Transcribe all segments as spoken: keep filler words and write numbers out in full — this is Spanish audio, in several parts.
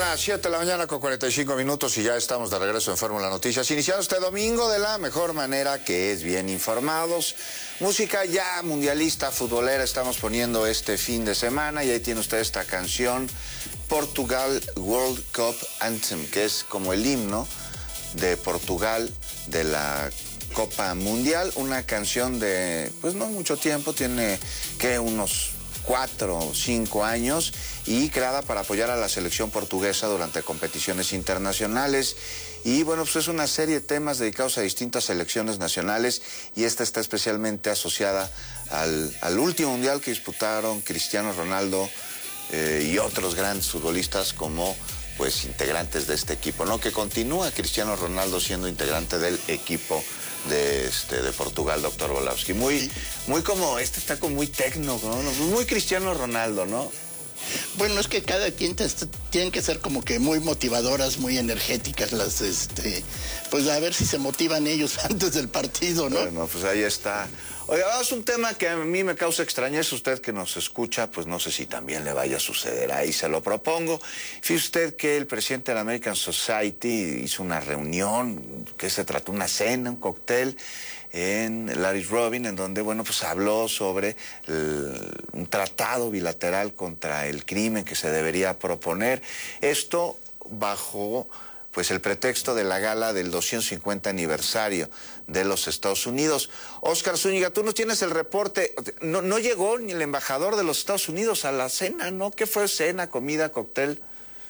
las siete de la mañana con cuarenta y cinco minutos y ya estamos de regreso en Fórmula Noticias. Iniciando este domingo de la mejor manera, que es bien informados. Música ya mundialista, futbolera, estamos poniendo este fin de semana y ahí tiene usted esta canción, Portugal World Cup Anthem, que es como el himno de Portugal de la Copa Mundial. Una canción de, pues no mucho tiempo, tiene que unos cuatro o cinco años y creada para apoyar a la selección portuguesa durante competiciones internacionales. Y bueno, pues es una serie de temas dedicados a distintas selecciones nacionales y esta está especialmente asociada al, al último mundial que disputaron Cristiano Ronaldo eh, y otros grandes futbolistas como pues integrantes de este equipo, ¿no? Que continúa Cristiano Ronaldo siendo integrante del equipo de este de Portugal, doctor Volowski. Muy, muy como, este está como muy tecno, ¿no? Muy Cristiano Ronaldo, ¿no? Bueno, es que cada quien te, tienen que ser como que muy motivadoras, muy energéticas las, este, pues a ver si se motivan ellos antes del partido, ¿no? Bueno, pues ahí está. Oiga, es un tema que a mí me causa extrañeza. Usted que nos escucha, pues no sé si también le vaya a suceder. Ahí se lo propongo. Fíjese usted que el presidente de la American Society hizo una reunión, que se trató una cena, un cóctel en Larry Robin, en donde, bueno, pues habló sobre el, un tratado bilateral contra el crimen que se debería proponer. Esto bajo pues el pretexto de la gala del doscientos cincuenta aniversario de los Estados Unidos. Óscar Zúñiga, tú nos tienes el reporte. No, no llegó ni el embajador de los Estados Unidos a la cena, ¿no? ¿Qué fue cena, comida, cóctel?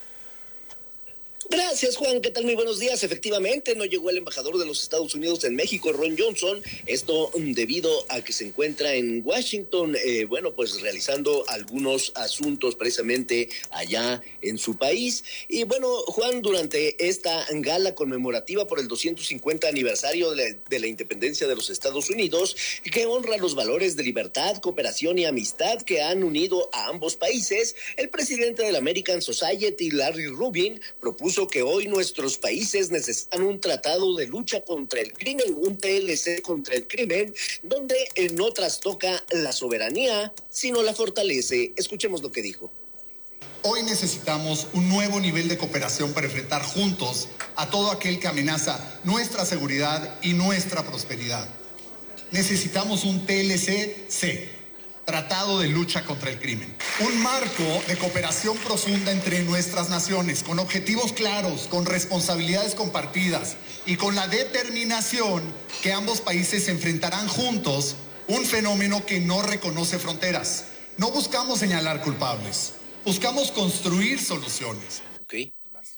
Gracias, Juan. ¿Qué tal? Muy buenos días. Efectivamente, no llegó el embajador de los Estados Unidos en México, Ron Johnson. Esto debido a que se encuentra en Washington, eh, bueno, pues realizando algunos asuntos precisamente allá en su país. Y bueno, Juan, durante esta gala conmemorativa por el doscientos cincuenta aniversario de la, de la independencia de los Estados Unidos, que honra los valores de libertad, cooperación y amistad que han unido a ambos países, el presidente de la American Society, Larry Rubin, propuso que hoy nuestros países necesitan un tratado de lucha contra el crimen, un T L C contra el crimen, donde no trastoca la soberanía, sino la fortalece. Escuchemos lo que dijo. Hoy necesitamos un nuevo nivel de cooperación para enfrentar juntos a todo aquel que amenaza nuestra seguridad y nuestra prosperidad. Necesitamos un T L C C. Tratado de lucha contra el crimen. Un marco de cooperación profunda entre nuestras naciones, con objetivos claros, con responsabilidades compartidas y con la determinación que ambos países enfrentarán juntos un fenómeno que no reconoce fronteras. No buscamos señalar culpables, buscamos construir soluciones. Okay.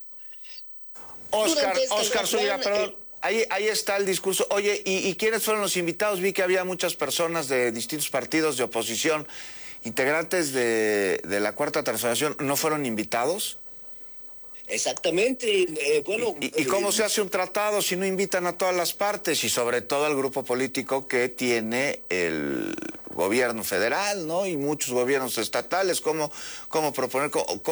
Óscar, Óscar Zúñiga, perdón. Ahí, ahí está el discurso. Oye, ¿y, ¿y quiénes fueron los invitados? Vi que había muchas personas de distintos partidos de oposición, integrantes de, de la Cuarta Transformación, ¿no fueron invitados? Exactamente, eh, bueno... ¿Y, y, y cómo eh, se hace un tratado si no invitan a todas las partes y sobre todo al grupo político que tiene el gobierno federal, ¿no? Y muchos gobiernos estatales? ¿Cómo, cómo proponer... Cómo,